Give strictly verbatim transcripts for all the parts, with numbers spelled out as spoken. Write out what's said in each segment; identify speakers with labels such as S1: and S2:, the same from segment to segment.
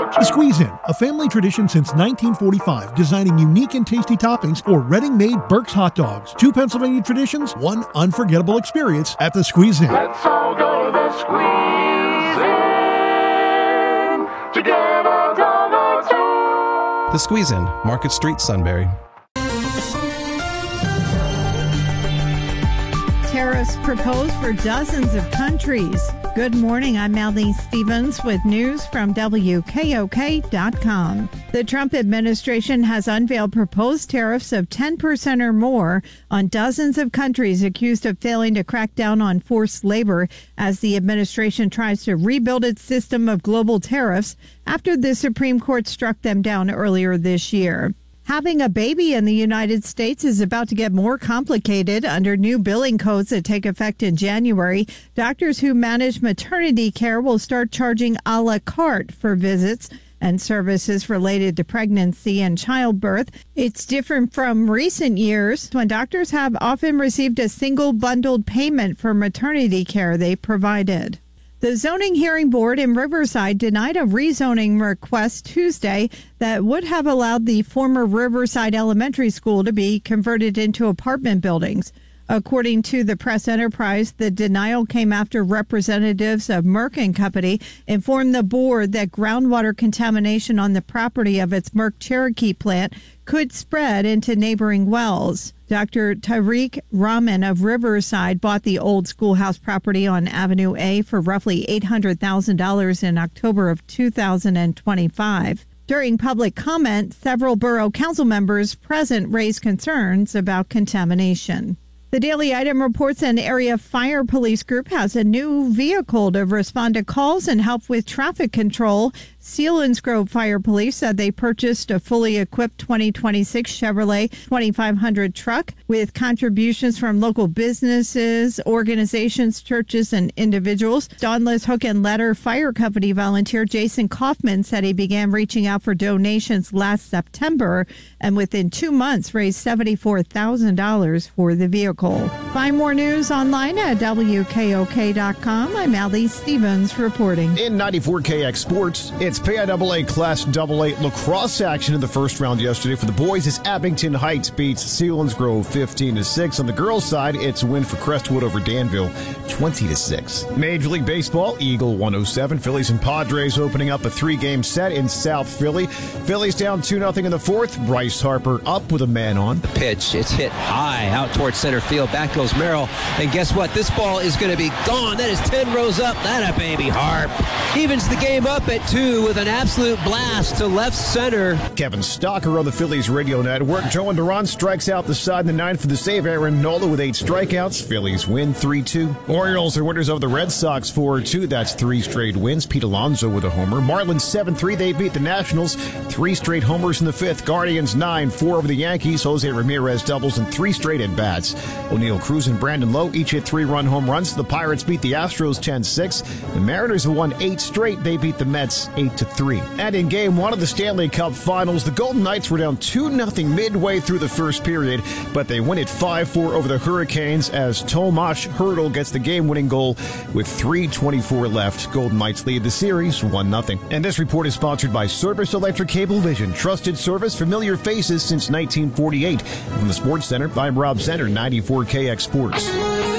S1: The Squeeze In, a family tradition since nineteen forty-five, designing unique and tasty toppings for Reading-made Burke's hot dogs. Two Pennsylvania traditions, one unforgettable experience at the Squeeze In.
S2: Let's all go to the Squeeze In to get a dog or two.
S3: The Squeeze In, Market Street, Sunbury.
S4: Tariffs proposed for dozens of countries. Good morning, I'm Maldy Stevens with news from W K O K dot com. The Trump administration has unveiled proposed tariffs of ten percent or more on dozens of countries accused of failing to crack down on forced labor as the administration tries to rebuild its system of global tariffs after the Supreme Court struck them down earlier this year. Having a baby in the United States is about to get more complicated under new billing codes that take effect in January. Doctors who manage maternity care will start charging a la carte for visits and services related to pregnancy and childbirth. It's different from recent years when doctors have often received a single bundled payment for maternity care they provided. The Zoning Hearing Board in Riverside denied a rezoning request Tuesday that would have allowed the former Riverside Elementary School to be converted into apartment buildings. According to the Press Enterprise, the denial came after representatives of Merck and Company informed the board that groundwater contamination on the property of its Merck Cherokee plant could spread into neighboring wells. Doctor Tariq Rahman of Riverside bought the old schoolhouse property on Avenue A for roughly eight hundred thousand dollars in October of two thousand twenty-five. During public comment, several borough council members present raised concerns about contamination. The Daily Item reports an area fire police group has a new vehicle to respond to calls and help with traffic control. Selinsgrove Fire Police said they purchased a fully equipped twenty twenty-six Chevrolet twenty-five hundred truck with contributions from local businesses, organizations, churches, and individuals. Dauntless Hook and Ladder Fire Company volunteer Jason Kaufman said he began reaching out for donations last September and within two months raised seventy-four thousand dollars for the vehicle. Find more news online at W K O K dot com. I'm Allie Stevens reporting.
S5: In ninety-four K X Sports, it's P I A A Class double A lacrosse action in the first round yesterday. For the boys, as Abington Heights beats Selinsgrove fifteen to six. On the girls' side, it's a win for Crestwood over Danville twenty to six. Major League Baseball, Eagle one oh seven. Phillies and Padres opening up a three-game set in South Philly. Phillies down two nothing in the fourth. Bryce Harper up with a man on.
S6: The pitch, it's hit high out towards center field. Back goes Merrill. And guess what? This ball is going to be gone. That is ten rows up. That a baby Harp. Evens the game up at two with an absolute blast to left center.
S5: Kevin Stocker on the Phillies radio network. Joe Duran strikes out the side in the ninth for the save. Aaron Nola with eight strikeouts. Phillies win three two. Orioles are winners of the Red Sox four two. That's three straight wins. Pete Alonso with a homer. Marlins seven three. They beat the Nationals. Three straight homers in the fifth. Guardians nine four over the Yankees. Jose Ramirez doubles and three straight at-bats. O'Neill Cruz and Brandon Lowe each hit three-run home runs. The Pirates beat the Astros ten six. The Mariners have won eight straight. They beat the Mets eight to three. And in game one of the Stanley Cup Finals, the Golden Knights were down two nothing midway through the first period, but they win it five four over the Hurricanes as Tomas Hertl gets the game-winning goal with three twenty-four left. Golden Knights lead the series one nothing. And this report is sponsored by Service Electric Cablevision. Trusted service, familiar faces since nineteen forty-eight. From the Sports Center, I'm Rob Center, ninety-four K X Sports.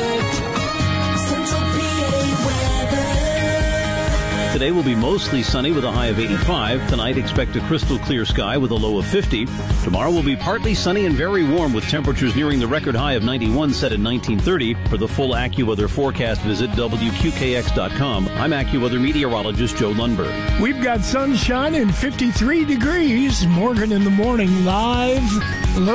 S7: Today will be mostly sunny with a high of eighty-five. Tonight, expect a crystal clear sky with a low of fifty. Tomorrow will be partly sunny and very warm with temperatures nearing the record high of ninety-one set in nineteen thirty. For the full AccuWeather forecast, visit W Q K X dot com. I'm AccuWeather meteorologist Joe Lundberg.
S8: We've got sunshine and fifty-three degrees. Morgan in the morning live.